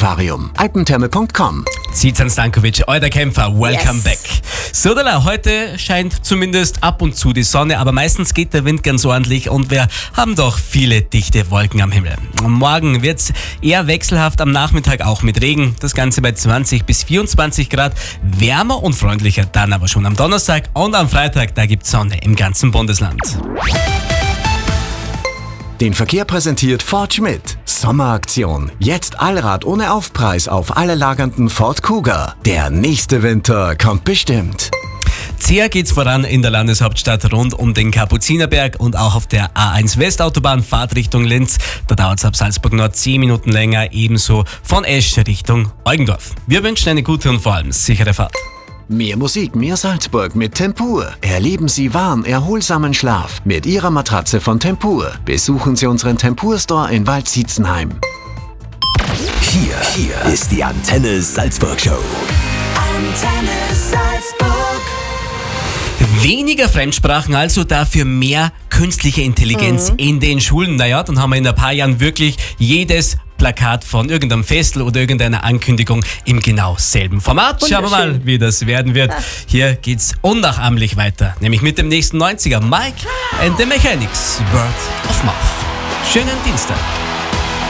Aquarium. Alpentherme.com. Zizan Stankovic, euer Kämpfer, welcome Yes. back. So, heute scheint zumindest ab und zu die Sonne, aber meistens geht der Wind ganz ordentlich und wir haben doch viele dichte Wolken am Himmel. Morgen wird's eher wechselhaft, am Nachmittag auch mit Regen. Das Ganze bei 20 bis 24 Grad. Wärmer und freundlicher dann aber schon am Donnerstag und am Freitag, da gibt's Sonne im ganzen Bundesland. Den Verkehr präsentiert Ford Schmidt. Sommeraktion. Jetzt Allrad ohne Aufpreis auf alle lagernden Ford Kuga. Der nächste Winter kommt bestimmt. Zäher geht's voran in der Landeshauptstadt rund um den Kapuzinerberg und auch auf der A1 Westautobahn Fahrt Richtung Linz. Da dauert's ab Salzburg nur 10 Minuten länger, ebenso von Esch Richtung Eugendorf. Wir wünschen eine gute und vor allem sichere Fahrt. Mehr Musik, mehr Salzburg mit Tempur. Erleben Sie warm, erholsamen Schlaf mit Ihrer Matratze von Tempur. Besuchen Sie unseren Tempur-Store in Waldsietzenheim. Hier ist die Antenne Salzburg Show. Antenne Salzburg. Weniger Fremdsprachen, also dafür mehr künstliche Intelligenz in den Schulen. Naja, dann haben wir in ein paar Jahren wirklich jedes Plakat von irgendeinem Festel oder irgendeiner Ankündigung im genau selben Format. Schauen wir mal, wie das werden wird. Hier geht's unnachahmlich weiter, nämlich mit dem nächsten 90er, Mike and the Mechanics, Word of Mouth. Schönen Dienstag.